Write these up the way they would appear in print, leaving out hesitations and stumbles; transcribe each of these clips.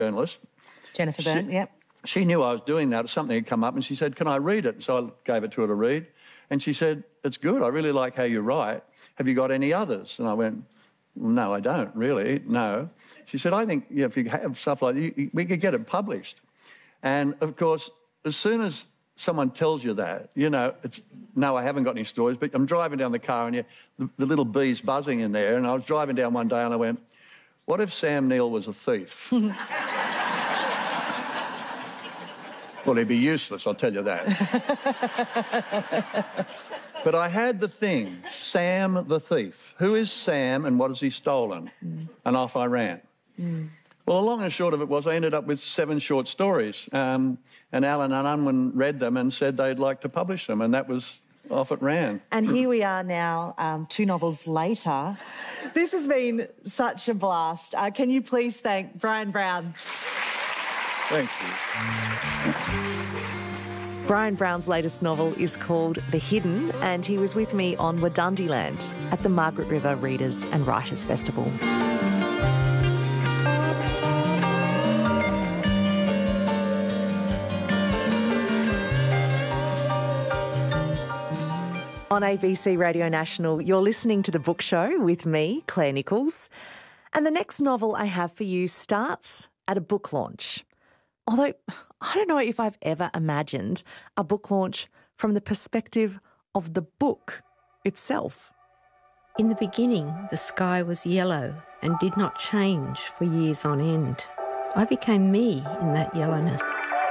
journalist. Jennifer Byrne, yep. She knew I was doing that. Something had come up and she said, can I read it? So I gave it to her to read. And she said, it's good. I really like how you write. Have you got any others? And I went, no, I don't really, no. She said, I think if you have stuff like that, we could get it published. And, of course, as soon as someone tells you that, it's, no, I haven't got any stories, but I'm driving down the car and the little bee's buzzing in there, and I was driving down one day and I went, what if Sam Neill was a thief? Well, he'd be useless, I'll tell you that. But I had the thing, Sam the thief. Who is Sam and what has he stolen? And off I ran. Well, the long and short of it was I ended up with 7 short stories. And Alan and Unwin read them and said they'd like to publish them, and that was off it ran. And here we are now, 2 novels later. This has been such a blast. Can you please thank Brian Brown? Thank you. Brian Brown's latest novel is called The Hidden, and he was with me on Wadundiland at the Margaret River Readers and Writers Festival. On ABC Radio National, you're listening to The Book Show with me, Claire Nichols. And the next novel I have for you starts at a book launch. Although I don't know if I've ever imagined a book launch from the perspective of the book itself. In the beginning, the sky was yellow and did not change for years on end. I became me in that yellowness.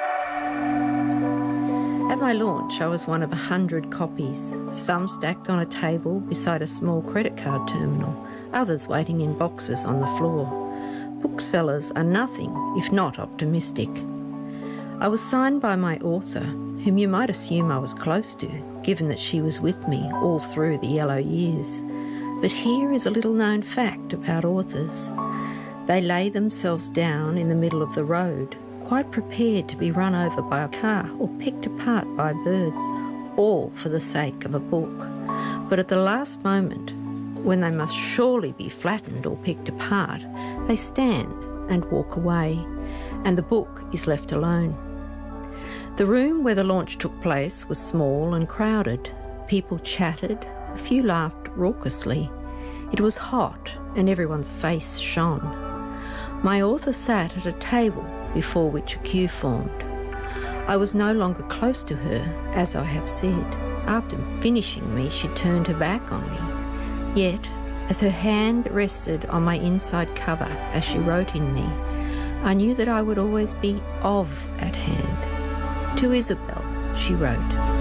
At my launch, I was one of 100 copies, some stacked on a table beside a small credit card terminal, others waiting in boxes on the floor. Booksellers are nothing if not optimistic. I was signed by my author, whom you might assume I was close to, given that she was with me all through the yellow years. But here is a little-known fact about authors. They lay themselves down in the middle of the road, quite prepared to be run over by a car or picked apart by birds, all for the sake of a book. But at the last moment, when they must surely be flattened or picked apart, they stand and walk away, and the book is left alone. The room where the launch took place was small and crowded. People chatted, a few laughed raucously. It was hot and everyone's face shone. My author sat at a table before which a queue formed. I was no longer close to her, as I have said. After finishing me, she turned her back on me. Yet, as her hand rested on my inside cover as she wrote in me, I knew that I would always be of at hand. To Isabel, she wrote.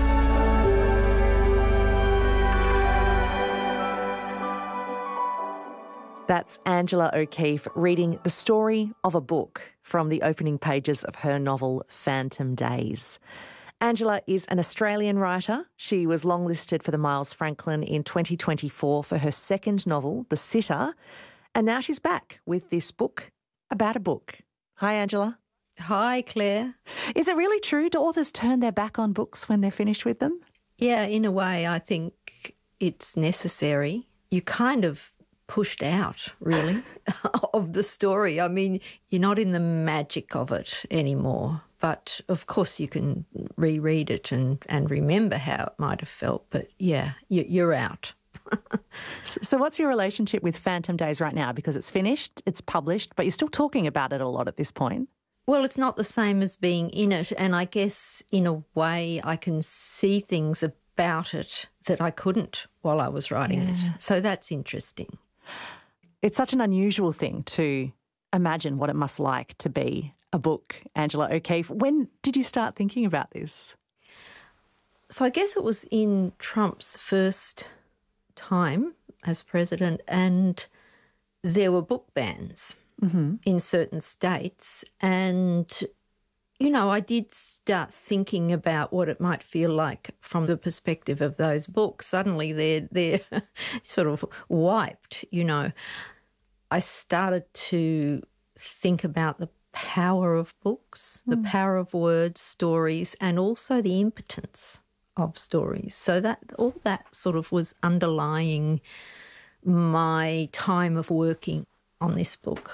That's Angela O'Keeffe reading the story of a book from the opening pages of her novel Phantom Days. Angela is an Australian writer. She was longlisted for the Miles Franklin in 2024 for her second novel, The Sitter, and now she's back with this book about a book. Hi, Angela. Hi, Claire. Is it really true? Do authors turn their back on books when they're finished with them? Yeah, in a way, I think it's necessary. You kind of pushed out, really, of the story. I mean, you're not in the magic of it anymore. But, of course, you can reread it and remember how it might have felt. But, yeah, you're out. So what's your relationship with Phantom Days right now? Because it's finished, it's published, but you're still talking about it a lot at this point. Well, it's not the same as being in it. And I guess, in a way, I can see things about it that I couldn't while I was writing it. So that's interesting. It's such an unusual thing to imagine what it must like to be a book, Angela O'Keeffe. When did you start thinking about this? So I guess it was in Trump's first time as president, and there were book bans in certain states. And, you know, I did start thinking about what it might feel like from the perspective of those books. Suddenly they're sort of wiped, you know. I started to think about the power of books, the power of words, stories, and also the impotence of stories. So that all that sort of was underlying my time of working on this book.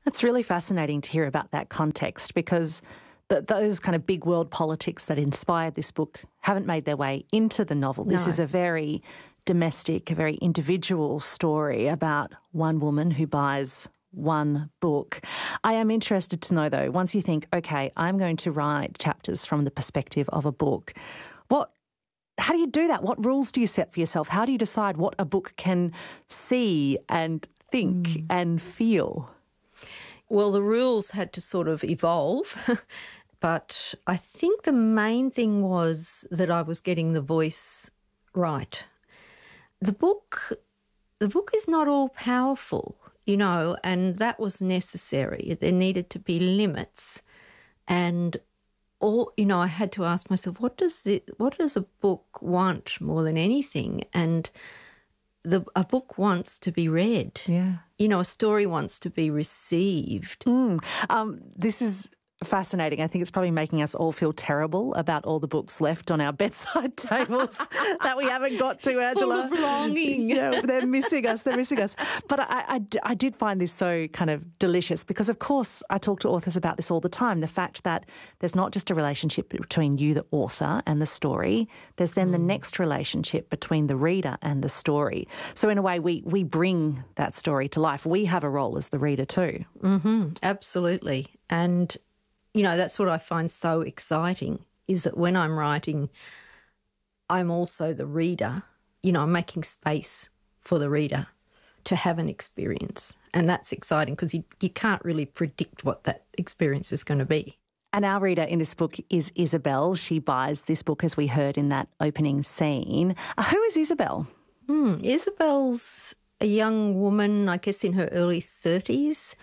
It's really fascinating to hear about that context because those kind of big world politics that inspired this book haven't made their way into the novel. This is a very domestic, a very individual story about one woman who buys one book. I am interested to know, though, once you think, okay, I'm going to write chapters from the perspective of a book, how do you do that? What rules do you set for yourself? How do you decide what a book can see and think and feel? Well, the rules had to sort of evolve, but I think the main thing was that I was getting the voice right. The book is not all powerful, and that was necessary. There needed to be limits, and I had to ask myself, what does a book want more than anything? And a book wants to be read. Yeah. A story wants to be received. This is fascinating. I think it's probably making us all feel terrible about all the books left on our bedside tables that we haven't got to, Angela. Full of longing. They're missing us. But I did find this so kind of delicious because, of course, I talk to authors about this all the time, the fact that there's not just a relationship between you, the author, and the story. There's then the next relationship between the reader and the story. So in a way, we bring that story to life. We have a role as the reader too. Mm-hmm, absolutely. And that's what I find so exciting is that when I'm writing, I'm also the reader. I'm making space for the reader to have an experience. And that's exciting because you can't really predict what that experience is going to be. And our reader in this book is Isabel. She buys this book, as we heard in that opening scene. Who is Isabel? Isabel's a young woman, I guess in her early 30s,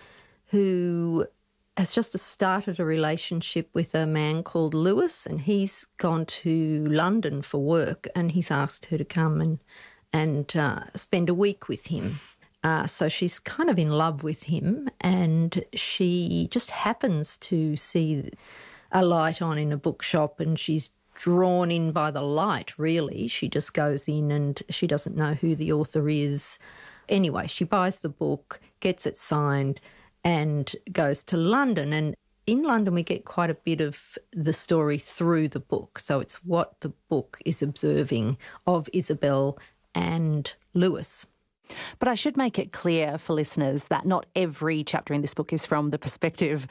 who has just started a relationship with a man called Lewis, and he's gone to London for work, and he's asked her to come and spend a week with him. So she's kind of in love with him, and she just happens to see a light on in a bookshop, and she's drawn in by the light, really. She just goes in and she doesn't know who the author is. Anyway, she buys the book, gets it signed, and goes to London. And in London, we get quite a bit of the story through the book. So it's what the book is observing of Isabel and Lewis. But I should make it clear for listeners that not every chapter in this book is from the perspective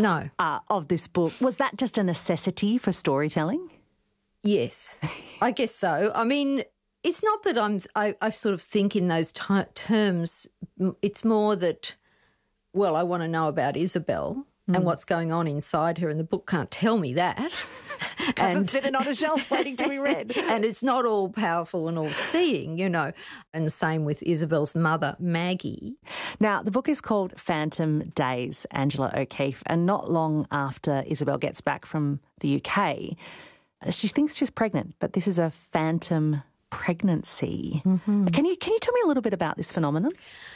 of this book. Was that just a necessity for storytelling? Yes, I guess so. I mean, it's not that I sort of think in those terms. It's more that, well, I want to know about Isabel and what's going on inside her, and the book can't tell me that. Because it's sitting on a shelf waiting to be read. And it's not all powerful and all seeing, And the same with Isabel's mother, Maggie. Now, the book is called Phantom Days, Angela O'Keeffe, and not long after Isabel gets back from the UK, she thinks she's pregnant, but this is a phantom pregnancy. Mm-hmm. Can you tell me a little bit about this phenomenon?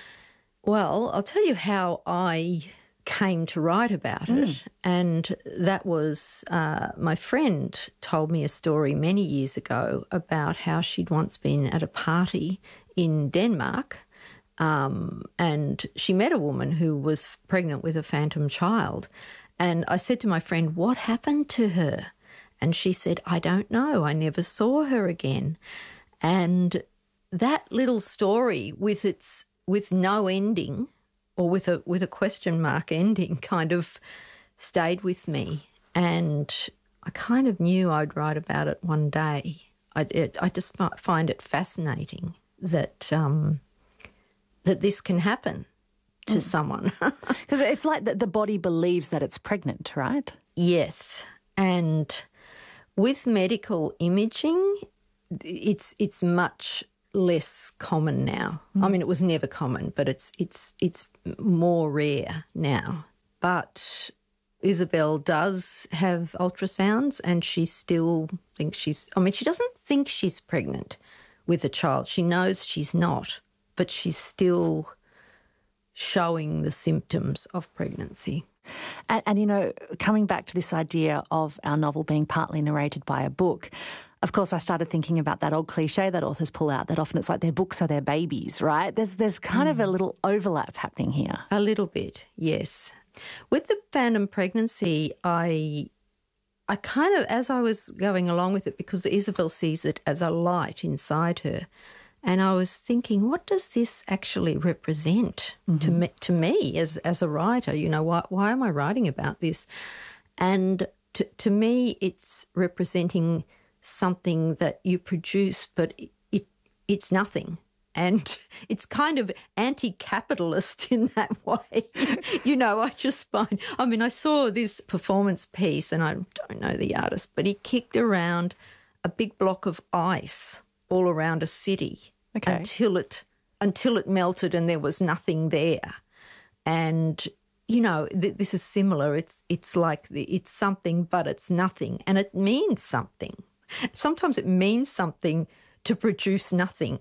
Well, I'll tell you how I came to write about it, and that was my friend told me a story many years ago about how she'd once been at a party in Denmark, and she met a woman who was pregnant with a phantom child. And I said to my friend, "What happened to her?" And she said, "I don't know. I never saw her again." And that little story with no ending, or with a question mark ending, kind of stayed with me. And I kind of knew I'd write about it one day. I just find it fascinating that that this can happen to someone. Because it's like the body believes that it's pregnant, right? Yes. And with medical imaging, it's much less common now. I mean, it was never common, but it's more rare now. But Isabel does have ultrasounds, and she still thinks she doesn't think she's pregnant with a child. She knows she's not, but she's still showing the symptoms of pregnancy. And coming back to this idea of our novel being partly narrated by a book, Of course, I started thinking about that old cliche that authors pull out, that often it's like their books are their babies, right? There's kind of a little overlap happening here. A little bit, yes. With the Phantom Pregnancy, I kind of, as I was going along with it, because Isabel sees it as a light inside her, and I was thinking, what does this actually represent to me as a writer? You know, why am I writing about this? And to me, it's representing something that you produce, but it's nothing. And it's kind of anti-capitalist in that way. You know, I just find, I mean, I saw this performance piece, and I don't know the artist, but he kicked around a big block of ice all around a city until it melted and there was nothing there. And, you know, this is similar. It's like it's something, but it's nothing. And it means something. Sometimes it means something to produce nothing.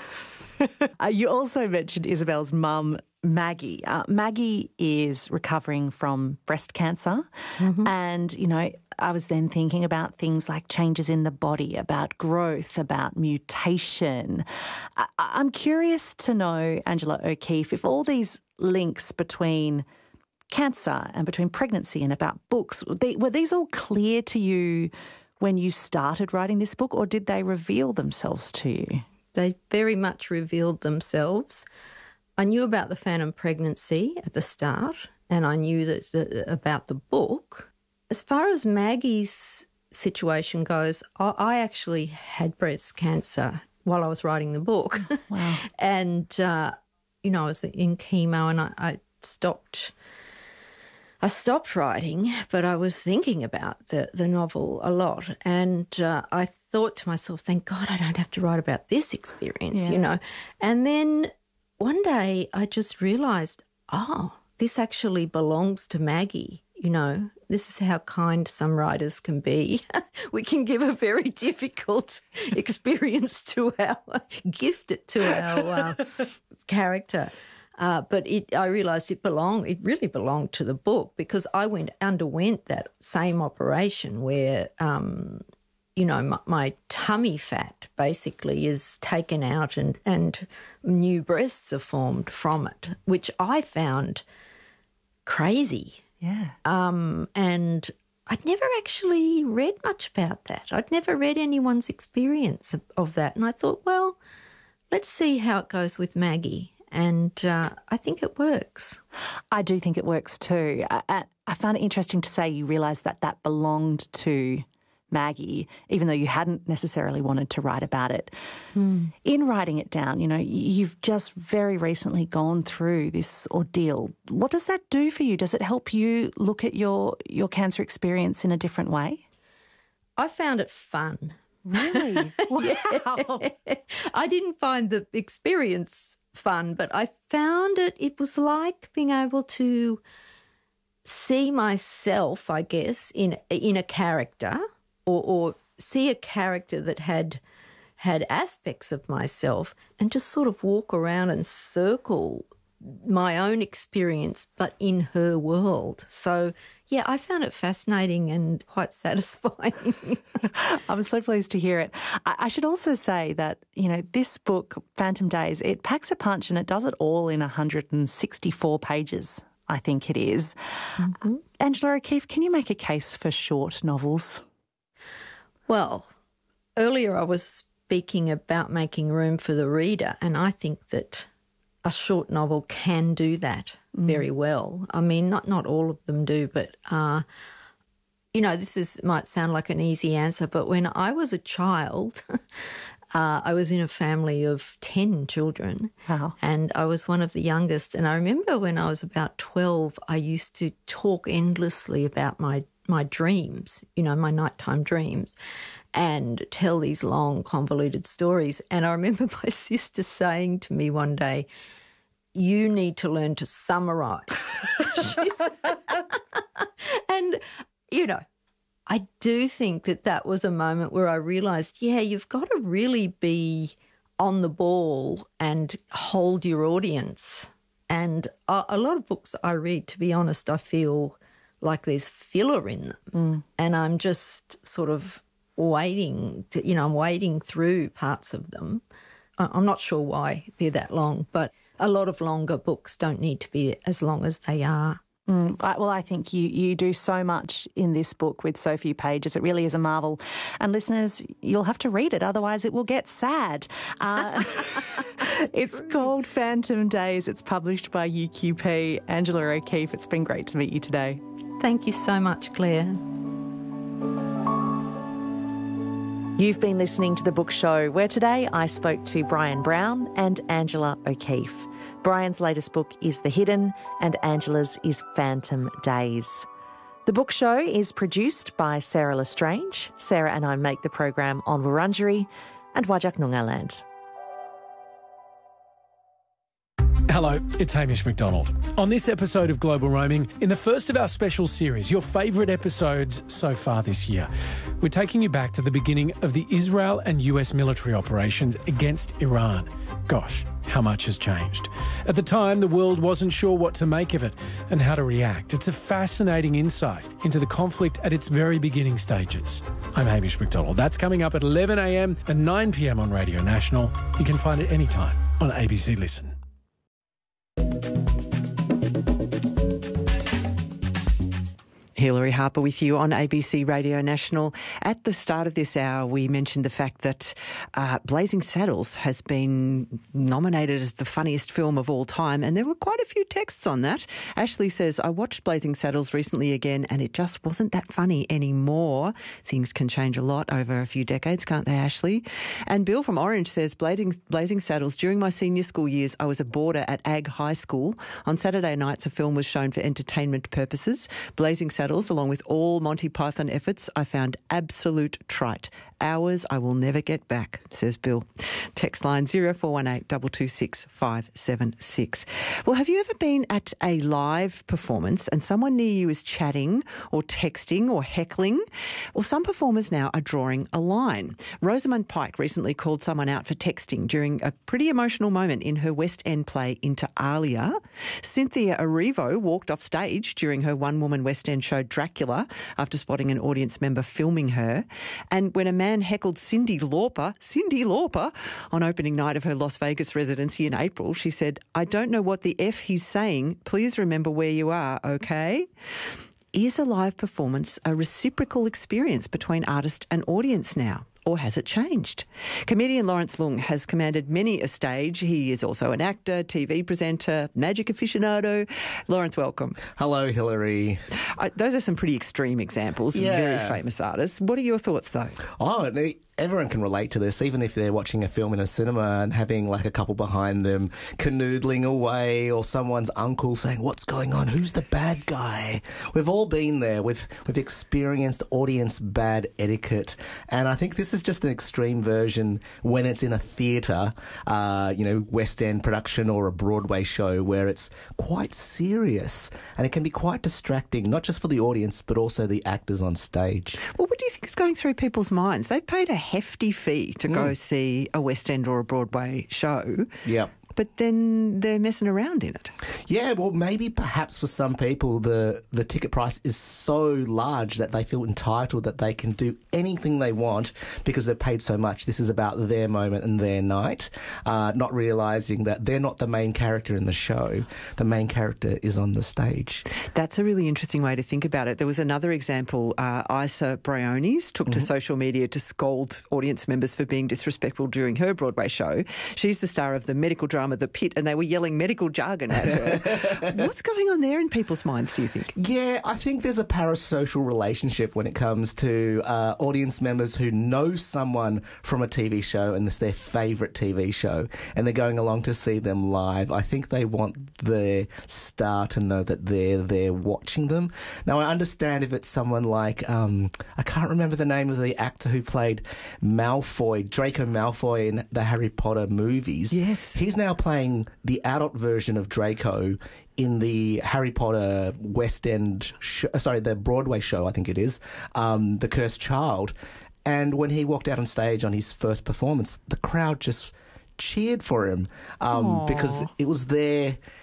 You also mentioned Isabel's mum, Maggie. Maggie is recovering from breast cancer. And, you know, I was then thinking about things like changes in the body, about growth, about mutation. I'm curious to know, Angela O'Keeffe, if all these links between cancer and between pregnancy and about books, were these all clear to you when you started writing this book, or did they reveal themselves to you? They very much revealed themselves. I knew about the Phantom Pregnancy at the start, and I knew about the book. As far as Maggie's situation goes, I actually had breast cancer while I was writing the book. Wow. And, you know, I was in chemo, and I stopped writing, but I was thinking about the novel a lot. And I thought to myself, thank God I don't have to write about this experience, you know. And then one day I just realised, this actually belongs to Maggie, you know. This is how kind some writers can be. We can give a very difficult experience to gift it to our character. But I realised it really belonged to the book, because I underwent that same operation where, you know, my tummy fat basically is taken out and new breasts are formed from it, which I found crazy. Yeah. And I'd never actually read much about that. I'd never read anyone's experience of that. And I thought, well, let's see how it goes with Maggie. And I think it works. I do think it works too. I found it interesting to say you realised that belonged to Maggie, even though you hadn't necessarily wanted to write about it. In writing it down, you know, you've just very recently gone through this ordeal. What does that do for you? Does it help you look at your cancer experience in a different way? I found it fun. Really? Wow. I didn't find the experience fun, but I found it was like being able to see myself, I guess, in a character, or see a character that had aspects of myself, and just sort of walk around and circle my own experience, but in her world. So, yeah, I found it fascinating and quite satisfying. I'm so pleased to hear it. I should also say that, you know, this book, Phantom Days, it packs a punch, and it does it all in 164 pages, I think it is. Angela O'Keeffe, can you make a case for short novels? Well, earlier I was speaking about making room for the reader, and I think that a short novel can do that very well. I mean, not all of them do, but, you know, might sound like an easy answer, but when I was a child, I was in a family of 10 children. Wow. And I was one of the youngest. And I remember when I was about 12, I used to talk endlessly about my dreams, you know, my nighttime dreams, and tell these long, convoluted stories. And I remember my sister saying to me one day, you need to learn to summarise. And, you know, I do think that was a moment where I realised, yeah, you've got to really be on the ball and hold your audience. And a lot of books I read, to be honest, I feel like there's filler in them. And I'm just sort of wading through parts of them. I'm not sure why they're that long, but a lot of longer books don't need to be as long as they are. Well, I think you do so much in this book with so few pages. It really is a marvel. And listeners, you'll have to read it, otherwise it will get sad. It's called Phantom Days. It's published by UQP. Angela O'Keeffe, it's been great to meet you today. Thank you so much, Claire. You've been listening to The Book Show, where today I spoke to Brian Brown and Angela O'Keeffe. Brian's latest book is The Hidden and Angela's is Phantom Days. The Book Show is produced by Sarah Lestrange. Sarah and I make the program on Wurundjeri and Whadjuk Noongar land. Hello, it's Hamish McDonald. On this episode of Global Roaming, in the first of our special series, your favourite episodes so far this year, we're taking you back to the beginning of the Israel and US military operations against Iran. Gosh, how much has changed. At the time, the world wasn't sure what to make of it and how to react. It's a fascinating insight into the conflict at its very beginning stages. I'm Hamish McDonald. That's coming up at 11 a.m. and 9 p.m. on Radio National. You can find it anytime on ABC Listen. Hilary Harper with you on ABC Radio National. At the start of this hour, we mentioned the fact that Blazing Saddles has been nominated as the funniest film of all time, and there were quite a few texts on that. Ashley says, I watched Blazing Saddles recently again, and it just wasn't that funny anymore. Things can change a lot over a few decades, can't they, Ashley? And Bill from Orange says, Blazing Saddles, during my senior school years, I was a boarder at Ag High School. On Saturday nights, a film was shown for entertainment purposes. Blazing Saddles, along with all Monty Python efforts, I found absolute trite. Hours I will never get back, says Bill. Text line 0418 226 576. Well, have you ever been at a live performance and someone near you is chatting or texting or heckling? Well, some performers now are drawing a line. Rosamund Pike recently called someone out for texting during a pretty emotional moment in her West End play Inter Alia. Cynthia Erivo walked off stage during her one-woman West End show Dracula after spotting an audience member filming her. And when a man heckled Cyndi Lauper, on opening night of her Las Vegas residency in April, she said, I don't know what the F he's saying. Please remember where you are, okay? Is a live performance a reciprocal experience between artist and audience now? Or has it changed? Comedian Lawrence Leung has commanded many a stage. He is also an actor, TV presenter, magic aficionado. Lawrence, welcome. Hello, Hilary. Those are some pretty extreme examples of very famous artists. What are your thoughts, though? Everyone can relate to this, even if they're watching a film in a cinema and having like a couple behind them canoodling away, or someone's uncle saying, what's going on? Who's the bad guy? We've all been there. We've experienced audience bad etiquette. And I think this is just an extreme version when it's in a theatre, West End production or a Broadway show where it's quite serious and it can be quite distracting, not just for the audience, but also the actors on stage. Well, what do you think is going through people's minds? They've paid a hefty fee to go see a West End or a Broadway show. Yep. But then they're messing around in it. Yeah, well, maybe perhaps for some people the ticket price is so large that they feel entitled that they can do anything they want because they've paid so much. This is about their moment and their night, not realising that they're not the main character in the show. The main character is on the stage. That's a really interesting way to think about it. There was another example. Isa Briones took to social media to scold audience members for being disrespectful during her Broadway show. She's the star of the medical drama The Pit, and they were yelling medical jargon at her. What's going on there in people's minds, do you think? Yeah, I think there's a parasocial relationship when it comes to audience members who know someone from a TV show and it's their favourite TV show and they're going along to see them live. I think they want their star to know that they're there watching them. Now, I understand if it's someone like, I can't remember the name of the actor who played Malfoy, Draco Malfoy in the Harry Potter movies. Yes. He's now playing the adult version of Draco in the Harry Potter West End, the Broadway show, I think it is, The Cursed Child. And when he walked out on stage on his first performance, the crowd just cheered for him because it was their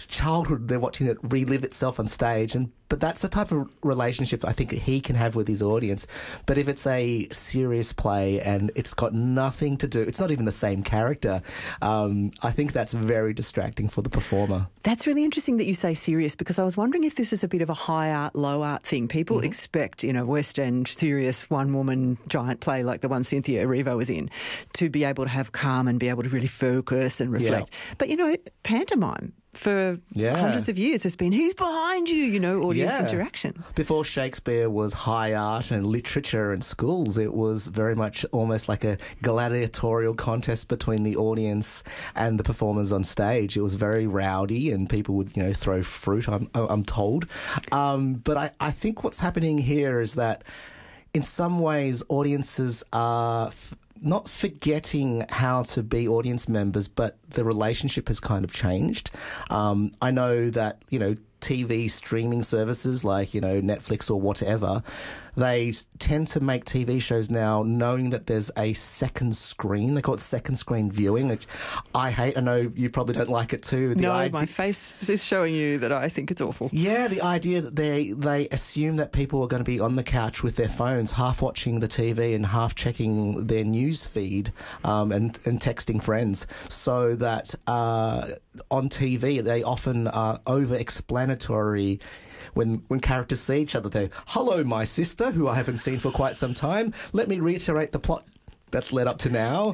childhood. They're watching it relive itself on stage, but that's the type of relationship I think he can have with his audience. But if it's a serious play and it's got nothing to do, it's not even the same character, I think that's very distracting for the performer. That's really interesting that you say serious, because I was wondering if this is a bit of a high art, low art thing. People expect, West End serious one-woman giant play like the one Cynthia Erivo was in to be able to have calm and be able to really focus and reflect. But, pantomime for hundreds of years has been, he's behind you, audience interaction. Before Shakespeare was high art and literature in schools, it was very much almost like a gladiatorial contest between the audience and the performers on stage. It was very rowdy and people would, throw fruit, I'm told. But I think what's happening here is that in some ways audiences are not forgetting how to be audience members, but the relationship has kind of changed. I know that, TV streaming services like, Netflix or whatever, they tend to make TV shows now knowing that there's a second screen. They call it second screen viewing, which I hate. I know you probably don't like it too. My face is showing you that I think it's awful. Yeah, the idea that they assume that people are going to be on the couch with their phones, half watching the TV and half checking their news feed and texting friends, so that on TV they often are over-explanatory. When characters see each other, they're, hello, my sister, who I haven't seen for quite some time. Let me reiterate the plot that's led up to now.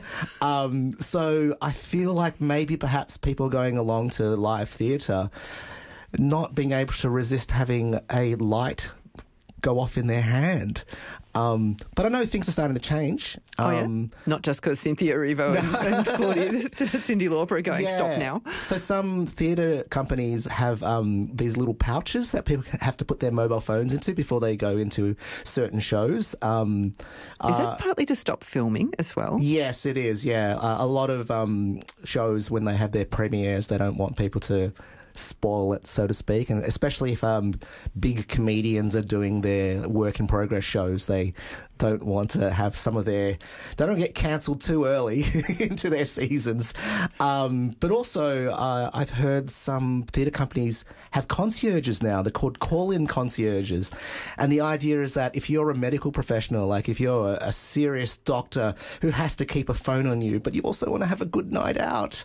So I feel like maybe perhaps people going along to live theatre not being able to resist having a light go off in their hand. But I know things are starting to change. Not just because Cynthia Erivo and Claudia, Cyndi Lauper are going, stop now. So some theatre companies have these little pouches that people have to put their mobile phones into before they go into certain shows. Is that partly to stop filming as well? Yes, it is, yeah. A lot of shows, when they have their premieres, they don't want people to spoil it, so to speak, and especially if big comedians are doing their work in progress shows, they don't want to have they don't get cancelled too early into their seasons. But also, I've heard some theatre companies have concierges now. They're called call-in concierges. And the idea is that if you're a medical professional, like if you're a serious doctor who has to keep a phone on you, but you also want to have a good night out,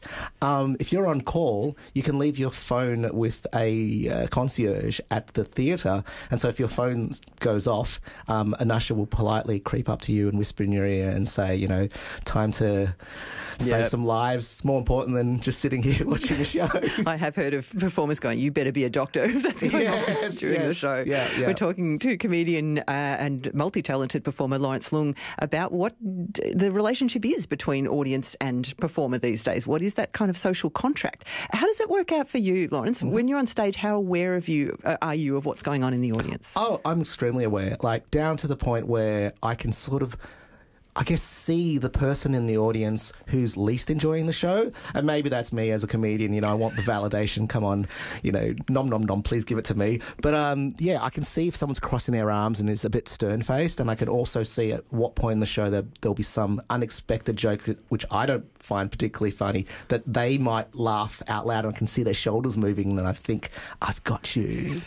if you're on call, you can leave your phone with a concierge at the theatre. And so if your phone goes off, an usher will politely creep up to you and whisper in your ear and say, time to save some lives. It's more important than just sitting here watching a show. I have heard of performers going, you better be a doctor if that's going on during the show. Yeah. We're talking to comedian and multi-talented performer Lawrence Leung about what the relationship is between audience and performer these days. What is that kind of social contract? How does it work out for you, Lawrence? When you're on stage, how aware are you of what's going on in the audience? Oh, I'm extremely aware, like down to the point where I can sort of, I guess, see the person in the audience who's least enjoying the show. And maybe that's me as a comedian, I want the validation, come on, nom nom nom, please give it to me. But I can see if someone's crossing their arms and is a bit stern-faced, and I can also see at what point in the show there'll be some unexpected joke, which I don't find particularly funny, that they might laugh out loud, and I can see their shoulders moving, and I think, I've got you.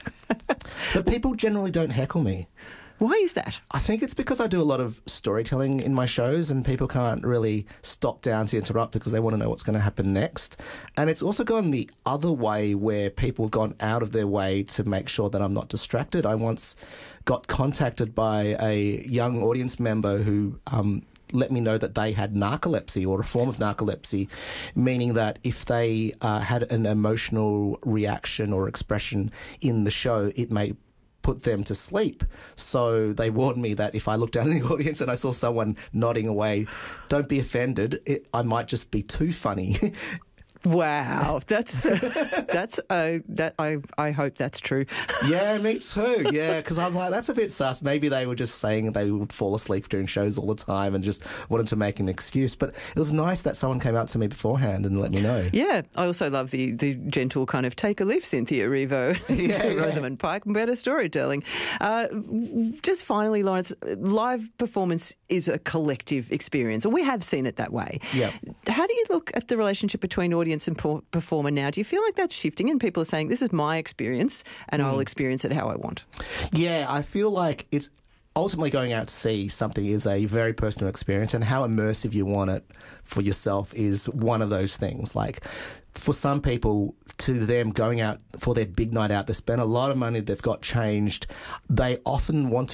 But people generally don't heckle me. Why is that? I think it's because I do a lot of storytelling in my shows, and people can't really stop down to interrupt because they want to know what's going to happen next. And it's also gone the other way, where people have gone out of their way to make sure that I'm not distracted. I once got contacted by a young audience member who let me know that they had narcolepsy, or a form of narcolepsy, meaning that if they had an emotional reaction or expression in the show, it may put them to sleep. So they warned me that if I looked down in the audience and I saw someone nodding away, don't be offended. I might just be too funny. Wow, I hope that's true. Yeah, me too. Yeah, because I'm like, that's a bit sus. Maybe they were just saying they would fall asleep during shows all the time and just wanted to make an excuse. But it was nice that someone came up to me beforehand and let me know. Yeah, I also love the gentle kind of take a lift, Cynthia Erivo, Rosamund Pike, better storytelling. Just finally, Lawrence, live performance is a collective experience, and we have seen it that way. Yeah. How do you look at the relationship between audience audience and performer now. Do you feel like that's shifting and people are saying, this is my experience and I'll experience it how I want? Yeah, I feel like it's ultimately going out to see something is a very personal experience, and how immersive you want it for yourself is one of those things. Like, for some people, to them going out for their big night out, they spend a lot of money, they've got changed, they often want